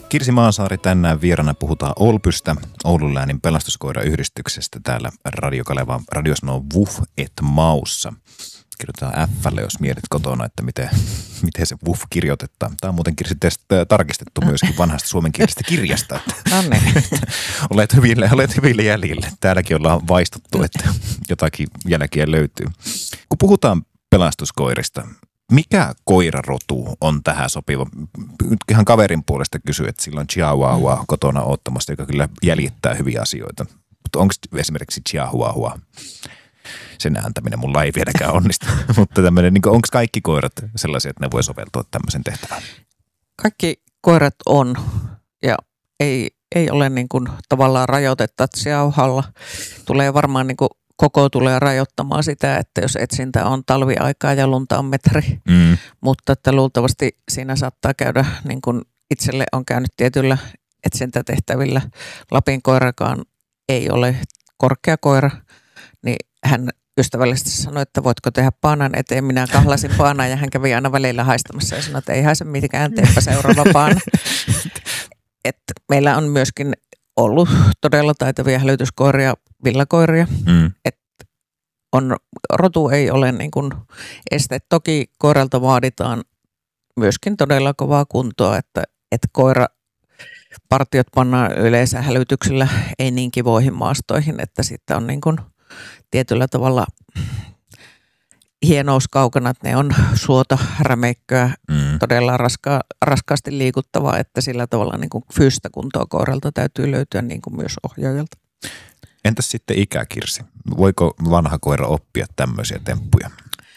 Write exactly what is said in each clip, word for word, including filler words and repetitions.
Kirsi Maasaari tänään vieraana puhutaan Olpystä, Oulun läänin pelastuskoirayhdistyksestä täällä Radio Kaleva, Radio sanoo Wuf et Maussa. Kirjoitetaan F:lle, jos mietit kotona, että miten, miten se Wuf kirjoitetaan. Tämä on muuten Kirsi tarkistettu myöskin vanhasta suomenkielisestä kirjasta. Että, no niin. olet, hyville, olet hyville jäljille. Täälläkin ollaan vaistuttu, että jotakin jälkiä löytyy. Kun puhutaan pelastuskoirista, mikä koirarotu on tähän sopiva? Nyt ihan kaverin puolesta kysyy, että sillä on chihuahua kotona oottamassa, joka kyllä jäljittää hyviä asioita. Mutta onko esimerkiksi chihuahua? Sen ääntäminen mulla ei vieläkään onnistu. Mutta tämmöinen, niin onko kaikki koirat sellaisia, että ne voi soveltua tämmöisen tehtävään? Kaikki koirat on ja ei, ei ole niin kuin tavallaan rajoitetta, että chihuahualla tulee varmaan niin kuin koko tulee rajoittamaan sitä, että jos etsintä on talviaikaa ja lunta on metri, mm. mutta että luultavasti siinä saattaa käydä, niin kuin itselle on käynyt tietyllä etsintätehtävillä, Lapin koirakaan ei ole korkea koira, niin hän ystävällisesti sanoi, että voitko tehdä paanan eteen. Minä kahlasin paanaa ja hän kävi aina välillä haistamassa ja sanoi, että ei haise mitkään, teepä seuraava paana. Että meillä on myöskin ollut todella taitavia hälytyskoiria, villakoiria. Mm. Että on, rotu ei ole niin kuin este. Toki koiralta vaaditaan myöskin todella kovaa kuntoa, että, että koira partiot pannaan yleensä hälytyksellä ei niin kivoihin maastoihin, että sitten on niin kuin tietyllä tavalla hienous kaukana, että ne on suota, rämeikköä, mm. todella raska, raskaasti liikuttavaa, että sillä tavalla niin kuin fyysistä kuntoa koiralta täytyy löytyä niin kuin myös ohjaajalta. Entäs sitten ikä, Kirsi? Voiko vanha koira oppia tämmöisiä temppuja?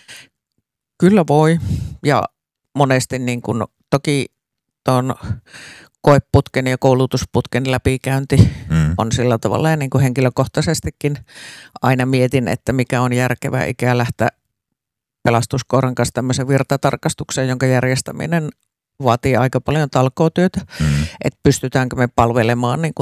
Kyllä voi, ja monesti niin kuin, toki tuon koeputken ja koulutusputken läpikäynti mm. on sillä tavalla, ja niin kuin henkilökohtaisestikin aina mietin, että mikä on järkevää ikä lähteä pelastuskoiran kanssa tämmöisen virtatarkastukseen, jonka järjestäminen vaatii aika paljon talkootyötä, mm. että pystytäänkö me palvelemaan niin kuin